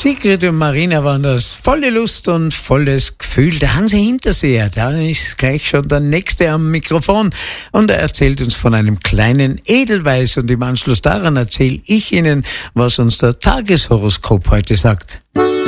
Sigrid und Marina waren das. Volle Lust und volles Gefühl. Der Hansi Hinterseher, da ist gleich schon der Nächste am Mikrofon und er erzählt uns von einem kleinen Edelweiß und im Anschluss daran erzähle ich Ihnen, was uns der Tageshoroskop heute sagt.